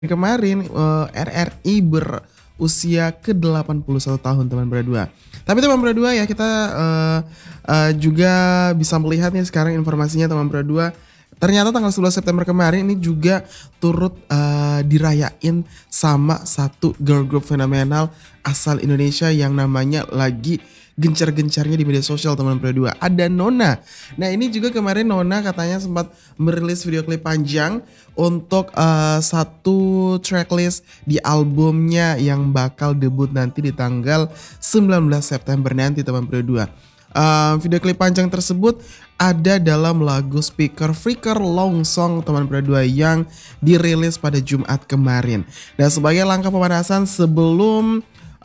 Kemarin, RRI berusia ke-81 tahun teman berdua. Tapi teman berdua ya kita, juga bisa melihat nih sekarang informasinya teman berdua, ternyata tanggal 11 September kemarin ini juga turut, dirayain sama satu girl group fenomenal asal Indonesia yang namanya lagi gencar-gencarnya di media sosial teman berdua, ada Nona. Nah ini juga kemarin Nona katanya sempat merilis video klip panjang untuk, satu tracklist di albumnya yang bakal debut nanti di tanggal 19 September nanti teman berdua. Video klip panjang tersebut ada dalam lagu Speaker Freaker Long Song teman berdua yang dirilis pada Jumat kemarin. Dan sebagai langkah pemanasan sebelum,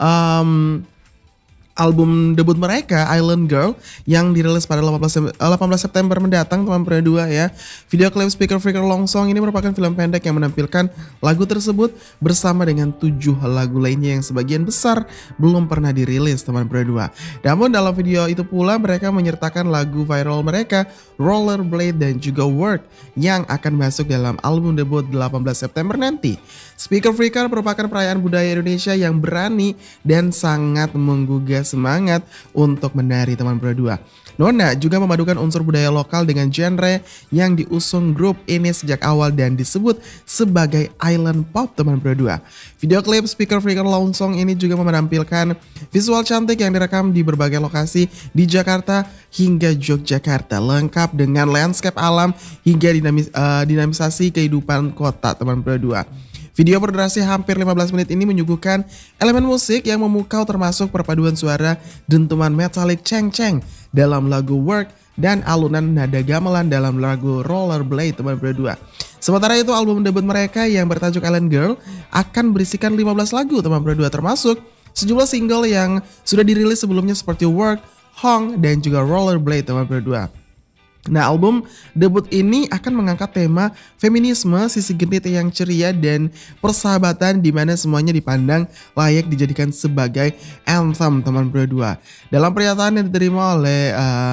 album debut mereka Island Girl yang dirilis pada 18 September mendatang teman berdua ya. Video klip Speaker Freaker Long Song ini merupakan film pendek yang menampilkan lagu tersebut bersama dengan 7 lagu lainnya yang sebagian besar belum pernah dirilis teman berdua. Namun dalam video itu pula mereka menyertakan lagu viral mereka Rollerblade dan juga Work yang akan masuk dalam album debut 18 September nanti. Speaker Freaker merupakan perayaan budaya Indonesia yang berani dan sangat menggugah semangat untuk menari teman berdua. Nona juga memadukan unsur budaya lokal dengan genre yang diusung grup ini sejak awal dan disebut sebagai island pop teman berdua. Video klip Speaker Freaker Long Song ini juga menampilkan visual cantik yang direkam di berbagai lokasi di Jakarta hingga Yogyakarta, lengkap dengan landscape alam hingga dinamisasi kehidupan kota teman berdua. Video berdurasi hampir 15 menit ini menyuguhkan elemen musik yang memukau termasuk perpaduan suara dentuman metalik ceng-ceng dalam lagu Work dan alunan nada gamelan dalam lagu Rollerblade teman berdua. Sementara itu album debut mereka yang bertajuk Island Girl akan berisikan 15 lagu teman berdua termasuk sejumlah single yang sudah dirilis sebelumnya seperti Work, Hong, dan juga Rollerblade teman berdua. Nah album debut ini akan mengangkat tema feminisme, sisi genit yang ceria dan persahabatan di mana semuanya dipandang layak dijadikan sebagai anthem teman berdua. Dalam pernyataan yang diterima oleh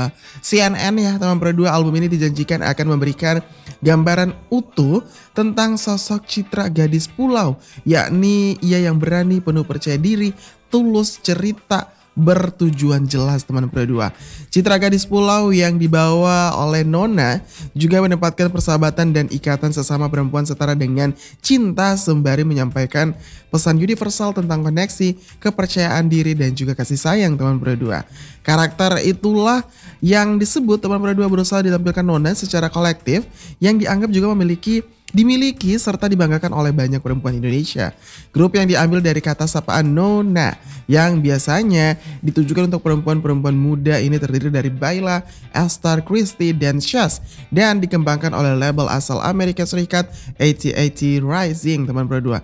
CNN ya teman berdua, album ini dijanjikan akan memberikan gambaran utuh tentang sosok Citra gadis pulau, yakni ia yang berani, penuh percaya diri, tulus, cerita, bertujuan jelas teman berdua. Citra gadis pulau yang dibawa oleh Nona juga menempatkan persahabatan dan ikatan sesama perempuan setara dengan cinta sembari menyampaikan pesan universal tentang koneksi, kepercayaan diri dan juga kasih sayang teman berdua. Karakter itulah yang disebut teman berdua berusaha ditampilkan Nona secara kolektif yang dianggap juga dimiliki serta dibanggakan oleh banyak perempuan Indonesia. Grup yang diambil dari kata sapaan Nona yang biasanya ditujukan untuk perempuan-perempuan muda ini terdiri dari Bayla, Esther, Christy, dan Shaz dan dikembangkan oleh label asal Amerika Serikat 88 Rising teman berdua.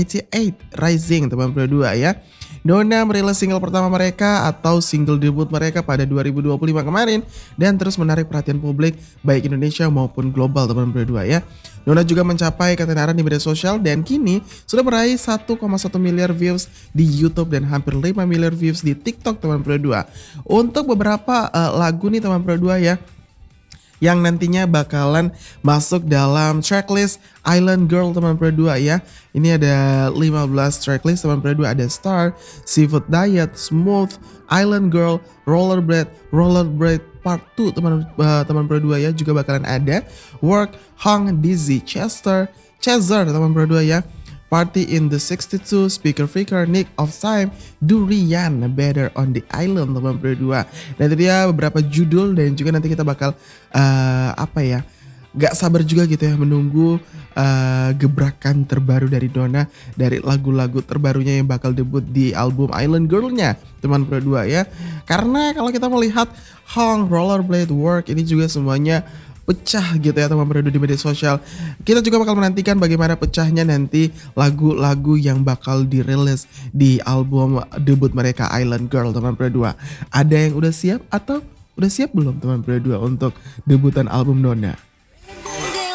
88 Rising teman berdua ya. Nona merilis single pertama mereka atau single debut mereka pada 2025 kemarin dan terus menarik perhatian publik baik Indonesia maupun global teman berdua ya. Nona juga mencapai ketenaran di media sosial dan kini sudah meraih 1,1 miliar views di YouTube dan hampir 5 miliar views di TikTok teman berdua. Untuk beberapa lagu nih teman berdua ya yang nantinya bakalan masuk dalam tracklist Island Girl teman berdua ya. Ini ada 15 tracklist teman berdua, ada Star, Seafood Diet, Smooth, Island Girl, Rollerblade Part 2 teman berdua ya, juga bakalan ada Work, Hong, Dizzy, Chaser teman berdua ya. Party in the 62, Speaker Freaker, Nick of Time, Durian, Better on the Island teman berdua. Dan itu dia beberapa judul dan juga nanti kita bakal gak sabar juga gitu ya menunggu gebrakan terbaru dari Nona dari lagu-lagu terbarunya yang bakal debut di album Island Girl-nya teman berdua ya. Karena kalau kita melihat Hong, Rollerblade, Work ini juga semuanya pecah gitu ya teman berdua di media sosial. Kita juga bakal menantikan bagaimana pecahnya nanti lagu-lagu yang bakal dirilis di album debut mereka Island Girl teman berdua. Ada yang udah siap atau udah siap belum teman berdua untuk debutan album Nona?